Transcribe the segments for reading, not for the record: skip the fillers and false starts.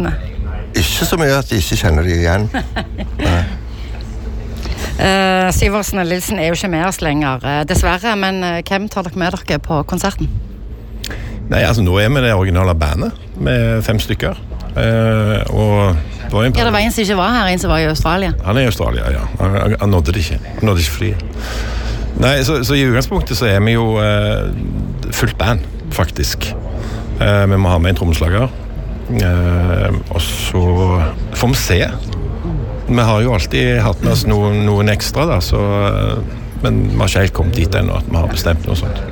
konsertene? Ikke så mye at de ikke kjenner de igjen. Syversen og Lilsen jo ikke med oss lenger, dessverre, men hvem tar dere med dere på konserten? Nei, altså nå vi det originale bandet, med 5 stykker. Og det var det var en som ikke var her, en som var i Australia? Han i Australia, ja. Han nådde det ikke. Han nådde ikke flyet. Nei, så i utgangspunktet så vi jo fullt band, faktisk. Vi må ha med en trommeslager. Og så får vi se. Vi har jo alltid hatt med oss noen ekstra da, så, men vi har ikke helt kommet dit ennå at vi har bestemt noe sånt.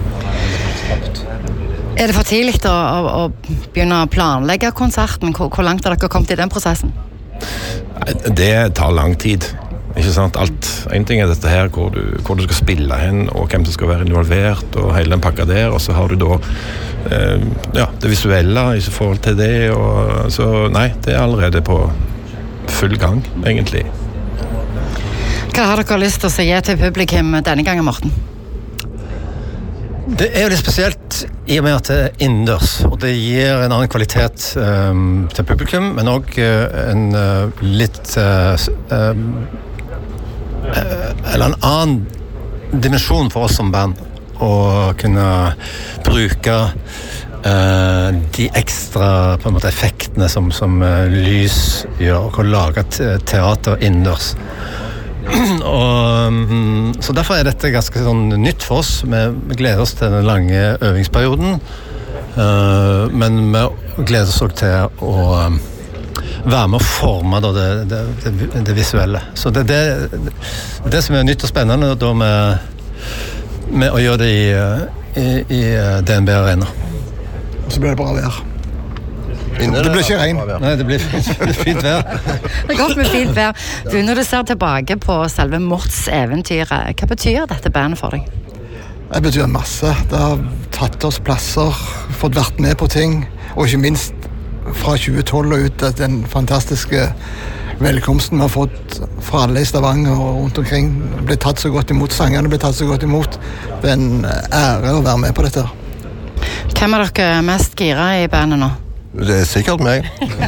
Det for tidlig å begynne å planlegge konserten? Hvor langt har dere kommet i den prosessen? Det tar lang tid. Ikke sant? En ting dette her hvor du skal spille hen, og hvem som skal være involvert, og hele den pakka der, og så har du da det visuelle i forhold til det, og så nei, det allerede på full gang, egentlig. Hva har dere lyst til å gi til publikum denne gangen, Morten? Det jo litt spesielt i og med at det innendørs, og det gir en annen kvalitet til publikum, men også en litt eller en annen dimensjon for oss som band å kunne bruke de ekstra på en måte effektene som lys gjør, og lage teater innendørs. Så derfor dette ganske sånn nytt for oss. Vi gleder oss til den lange øvingsperioden, men vi gleder oss også til å være med å forme det visuelle. Så det som nytt og spennende da med å gjøre det i DNB Arena. Så blir det bra vær. Det blir ikke regn. Nei, det blir fint vær. Det godt med fint vær. Du, når du ser tilbake på selve Morts eventyret, hva betyr dette bandet for deg? Det betyr masse. Det har tatt oss plasser, fått vært med på ting, og ikke minst fra 2012 og ut den fantastiske velkomsten vi har fått fra alle i Stavanger og rundt omkring. Ble tatt så godt imot, sangene ble tatt så godt imot. Det en ære å være med på dette. Hvem dere mest gira i bandet nå? Det sikkert meg.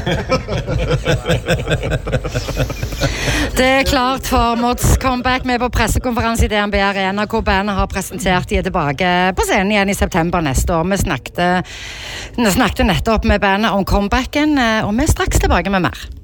Det klart for Mods comeback med på pressekonferanse i DNB Arena, hvor bandet har presentert de tilbake på scenen igjen i september neste år. Vi snakket nettopp med bandet om comebacken, og vi er straks tilbake med mer.